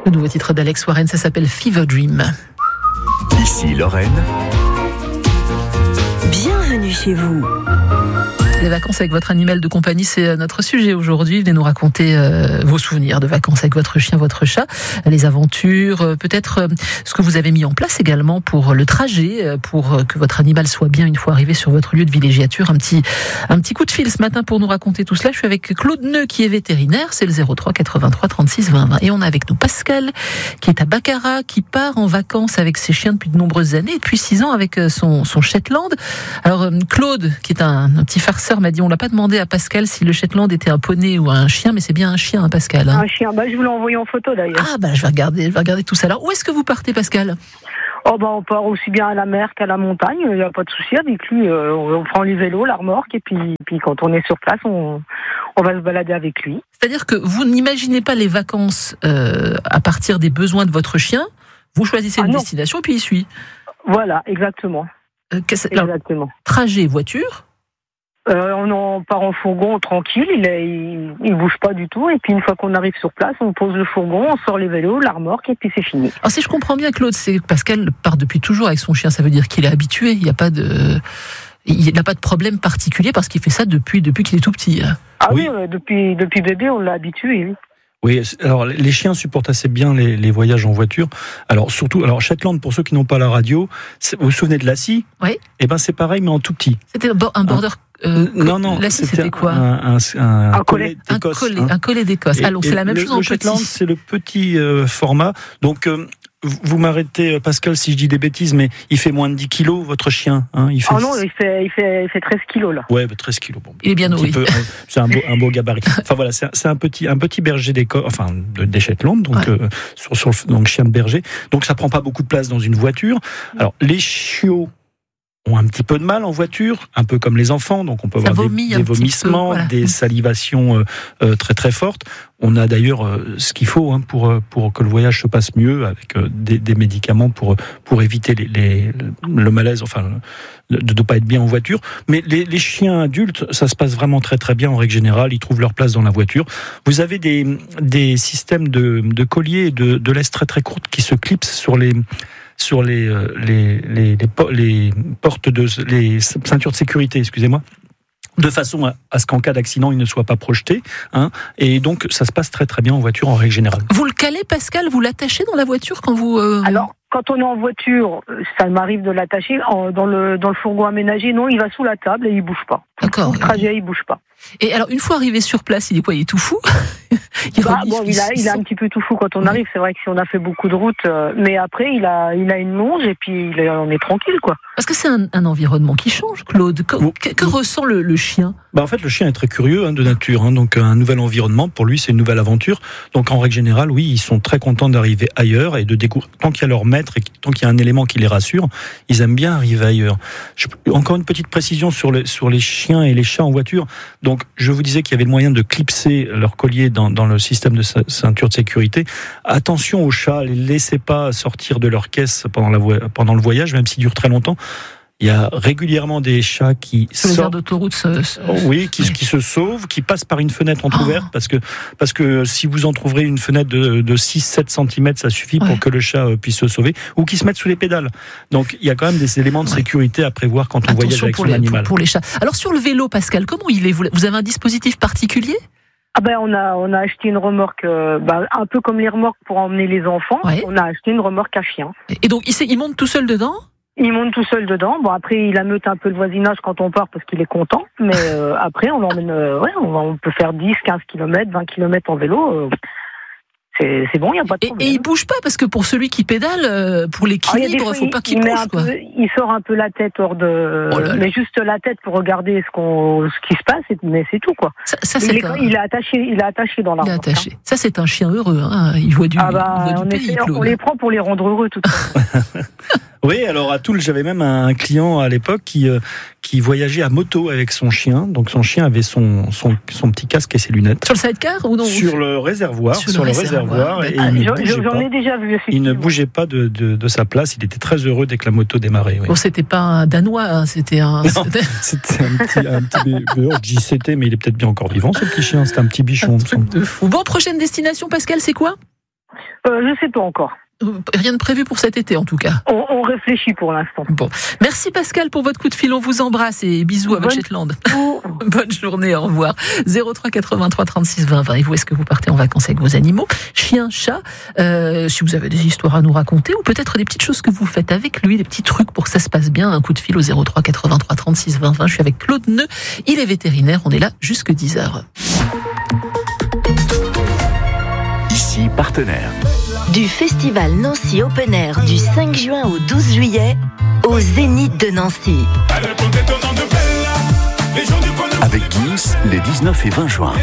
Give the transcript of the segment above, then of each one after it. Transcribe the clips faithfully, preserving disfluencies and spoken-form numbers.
Le nouveau titre d'Alex Warren, ça s'appelle Fever Dream. Ici Lorraine. Bienvenue chez vous. Les vacances avec votre animal de compagnie, c'est notre sujet aujourd'hui. Venez nous raconter euh, vos souvenirs de vacances avec votre chien, votre chat, les aventures, euh, peut-être euh, ce que vous avez mis en place également pour le trajet, euh, pour euh, que votre animal soit bien une fois arrivé sur votre lieu de villégiature. Un petit, un petit coup de fil ce matin pour nous raconter tout cela. Je suis avec Claude Neu qui est vétérinaire, c'est le zéro trois quatre-vingt-trois trente-six vingt vingt. Et on a avec nous Pascal qui est à Baccarat, qui part en vacances avec ses chiens depuis de nombreuses années, depuis six ans avec son, son Shetland. Alors euh, Claude, qui est un, un petit farceur, m'a dit on l'a pas demandé à Pascal si le Shetland était un poney ou un chien, mais c'est bien un chien, hein, Pascal. Hein. Un chien, bah, je vous l'ai envoyé en photo d'ailleurs. Ah bah je vais regarder, je vais regarder tout ça. Alors où est-ce que vous partez, Pascal ? Oh bah on part aussi bien à la mer qu'à la montagne, il n'y a pas de souci avec lui. Euh, on prend les vélos, la remorque, et puis, puis quand on est sur place, on, on va se balader avec lui. C'est-à-dire que vous n'imaginez pas les vacances euh, à partir des besoins de votre chien, vous choisissez ah une non. destination et puis il suit. Voilà, exactement. Euh, alors, exactement. trajet, voiture ? Euh, on en part en fourgon tranquille, il, est, il, il bouge pas du tout. Et puis une fois qu'on arrive sur place, on pose le fourgon, on sort les vélos, la remorque et puis c'est fini. Alors si je comprends bien, Claude, c'est Pascal part depuis toujours avec son chien. Ça veut dire qu'il est habitué. Il n'y a pas de, il n'a pas de problème particulier parce qu'il fait ça depuis depuis qu'il est tout petit. Ah oui, oui, euh, depuis depuis bébé, on l'a habitué. Oui. Oui, alors les chiens supportent assez bien les, les voyages en voiture. Alors surtout, alors Shetland, pour ceux qui n'ont pas la radio, vous vous souvenez de Lassie ? Oui. Eh ben c'est pareil, mais en tout petit. C'était un border. Euh, non, non, Lassie, c'était, c'était quoi un, un, un, un collet d'Écosse. Un collet, hein. un collet d'Écosse. Et, Alors c'est la même le, chose en le Shetland, petit. c'est le petit euh, format. Donc euh, vous m'arrêtez, Pascal, si je dis des bêtises, mais il fait moins de dix kilos, votre chien. Hein, il fait... Oh non, il fait, il, fait, il fait treize kilos là. Ouais, bah, treize kilos. Bon, il est bien nourri. Peu, c'est un beau, un beau gabarit. Enfin voilà, c'est un, c'est un petit, un petit berger d'Écosse, enfin de, des Shetland, donc ouais. euh, sur, sur le, donc chien de berger. Donc ça prend pas beaucoup de place dans une voiture. Alors les chiots ont un petit peu de mal en voiture, un peu comme les enfants, donc on peut ça avoir des, des vomissements, peu, voilà. des salivations euh, euh, très très fortes. On a d'ailleurs euh, ce qu'il faut hein, pour pour que le voyage se passe mieux, avec euh, des, des médicaments pour pour éviter les, les, le malaise, enfin de ne pas être bien en voiture. Mais les, les chiens adultes, ça se passe vraiment très très bien en règle générale. Ils trouvent leur place dans la voiture. Vous avez des des systèmes de de colliers et de de laisse très très courtes qui se clipsent sur les sur les, les, les, les, les portes de les ceintures de sécurité, excusez-moi, de façon à, à ce qu'en cas d'accident, il ne soit pas projeté. Hein, et donc, ça se passe très très bien en voiture en règle générale. Vous le calez, Pascal, vous l'attachez dans la voiture quand vous... Euh... Alors, quand on est en voiture, ça m'arrive de l'attacher. En, dans, le, dans le fourgon aménagé, non, il va sous la table et il bouge pas. D'accord. Le trajet, il bouge pas. Et alors, une fois arrivé sur place, il est quoi ? Il est tout fou ? il, bah, bon, il, a, il est un petit peu tout fou quand on arrive. C'est vrai que si on a fait beaucoup de routes, euh, mais après, il a, il a une longe et puis il est, on est tranquille, quoi. Parce que c'est un, un environnement qui change, Claude. Que, oui. que, que ressent le, le chien ? Bah en fait, le chien est très curieux hein, de nature. Hein, donc, un nouvel environnement, pour lui, c'est une nouvelle aventure. Donc, en règle générale, oui, ils sont très contents d'arriver ailleurs et de découvrir. Tant qu'il y a leur maître et tant qu'il y a un élément qui les rassure, ils aiment bien arriver ailleurs. Je, encore une petite précision sur les, sur les chiens et les chats en voiture. Donc, je vous disais qu'il y avait le moyen de clipser leur collier dans, dans le système de ceinture de sécurité. Attention aux chats, les laissez pas sortir de leur caisse pendant, la vo- pendant le voyage, même s'il dure très longtemps. Il y a régulièrement des chats qui sur les aires d'autoroute, se, se... oui, qui, oui. qui se sauvent, qui passent par une fenêtre entrouverte, oh. parce que parce que si vous entrouvrez une fenêtre de, de six à sept centimètres, ça suffit ouais. pour que le chat puisse se sauver, ou qui se mettent sous les pédales. Donc il y a quand même des éléments de ouais. sécurité à prévoir quand on Attention voyage avec son les, animal. Pour, pour les chats. Alors sur le vélo, Pascal, comment il est ? Vous avez un dispositif particulier ? Ah ben on a on a acheté une remorque euh, bah, un peu comme les remorques pour emmener les enfants. Ouais. On a acheté une remorque à chien. Et donc il, il monte tout seul dedans ? Il monte tout seul dedans. Bon, après, il ameute un peu le voisinage quand on part parce qu'il est content. Mais euh, après, on l'emmène. Euh, ouais, on, on peut faire dix, quinze kilomètres, vingt kilomètres en vélo. Euh, c'est, c'est bon, il n'y a pas de problème. Et, et il bouge pas parce que pour celui qui pédale, euh, pour l'équilibre, il ne faut pas qu'il il bouge. Quoi. Peu, il sort un peu la tête hors de. Oh là là. Mais juste la tête pour regarder ce, qu'on, ce qui se passe, mais c'est tout, quoi. Ça, ça, c'est il, est, un... il est attaché, il est attaché dans la. Il est attaché. Hein. Ça, c'est un chien heureux. Hein. Il voit du, ah bah, il voit du on pays. Essaie, on les prend pour les rendre heureux, tout ça. Oui, alors à Toul, j'avais même un client à l'époque qui euh, qui voyageait à moto avec son chien. Donc son chien avait son son, son petit casque et ses lunettes. Sur le sidecar ou non ? Sur le réservoir, sur, sur le, le réservoir. réservoir et ah, il j'en, ne bougeait j'en pas. ai déjà vu. Il ne bougeait pas de, de de sa place. Il était très heureux dès que la moto démarrait. Oui. Bon, c'était pas un Danois, hein, c'était un. Non, c'était un petit un petit bébé. Je dis c'était, mais il est peut-être bien encore vivant ce petit chien. C'était un petit bichon. Un truc de fou. Bon, prochaine destination, Pascal, c'est quoi ? euh, Je sais pas encore. Rien de prévu pour cet été en tout cas. On, on réfléchit pour l'instant. Bon, merci Pascal pour votre coup de fil, on vous embrasse et bisous à votre Shetland. Bonne journée, au revoir. zéro trois quatre-vingt-trois trente-six vingt vingt. Et vous, est-ce que vous partez en vacances avec vos animaux, chiens, chats, euh, si vous avez des histoires à nous raconter ou peut-être des petites choses que vous faites avec lui, des petits trucs pour que ça se passe bien, un coup de fil au zéro trois quatre-vingt-trois trente-six vingt vingt. Je suis avec Claude Neu, il est vétérinaire, on est là jusque dix heures. Ici Partenaire. Du festival Nancy Open Air du cinq juin au douze juillet au Zénith de Nancy. Avec Gims, les dix-neuf et vingt juin.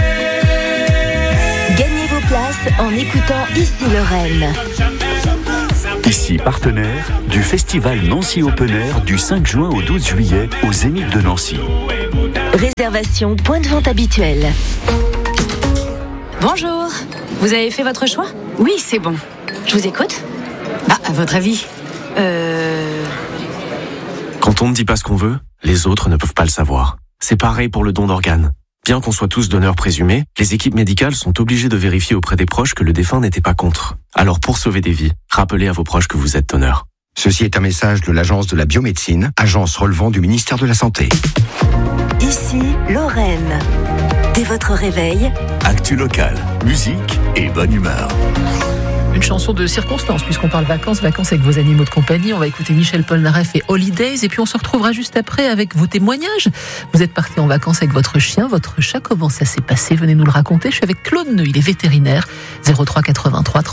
Gagnez vos places en écoutant Ici Lorraine. Ici Partenaire du festival Nancy Open Air du cinq juin au douze juillet au Zénith de Nancy. Réservation point de vente habituel. Bonjour, vous avez fait votre choix ? Oui, c'est bon. Je vous écoute. Ah, à votre avis ? Euh... Quand on ne dit pas ce qu'on veut, les autres ne peuvent pas le savoir. C'est pareil pour le don d'organes. Bien qu'on soit tous donneurs présumés, les équipes médicales sont obligées de vérifier auprès des proches que le défunt n'était pas contre. Alors pour sauver des vies, rappelez à vos proches que vous êtes donneur. Ceci est un message de l'Agence de la biomédecine, agence relevant du ministère de la Santé. Ici Lorraine. Dès votre réveil, Actu local, musique et bonne humeur. Une chanson de circonstance, puisqu'on parle vacances, vacances avec vos animaux de compagnie. On va écouter Michel Polnareff et Holidays, et puis on se retrouvera juste après avec vos témoignages. Vous êtes partis en vacances avec votre chien, votre chat, comment ça s'est passé? Venez nous le raconter. Je suis avec Claude Neu, il est vétérinaire. zéro trois quatre-vingt-trois